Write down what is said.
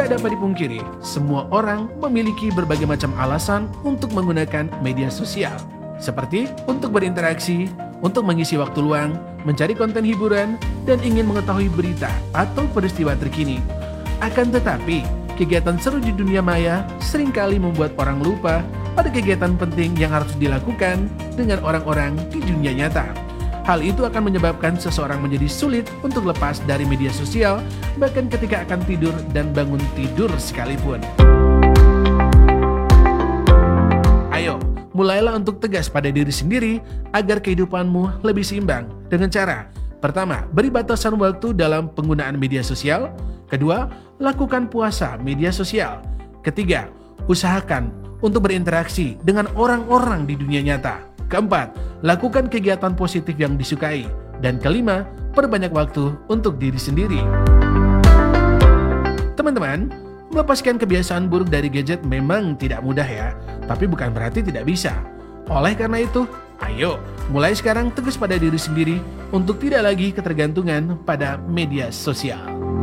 Tak dapat dipungkiri, semua orang memiliki berbagai macam alasan untuk menggunakan media sosial, seperti untuk berinteraksi, untuk mengisi waktu luang, mencari konten hiburan, dan ingin mengetahui berita atau peristiwa terkini. Akan tetapi, kegiatan seru di dunia maya seringkali membuat orang lupa pada kegiatan penting yang harus dilakukan dengan orang-orang di dunia nyata. Hal itu akan menyebabkan seseorang menjadi sulit untuk lepas dari media sosial, bahkan ketika akan tidur dan bangun tidur sekalipun. Ayo, mulailah untuk tegas pada diri sendiri agar kehidupanmu lebih seimbang dengan cara: pertama, beri batasan waktu dalam penggunaan media sosial. Kedua, lakukan puasa media sosial. Ketiga, usahakan untuk berinteraksi dengan orang-orang di dunia nyata. Keempat, lakukan kegiatan positif yang disukai. Dan kelima, perbanyak waktu untuk diri sendiri. Teman-teman, melepaskan kebiasaan buruk dari gadget memang tidak mudah ya, tapi bukan berarti tidak bisa. Oleh karena itu, ayo mulai sekarang tegas pada diri sendiri untuk tidak lagi ketergantungan pada media sosial.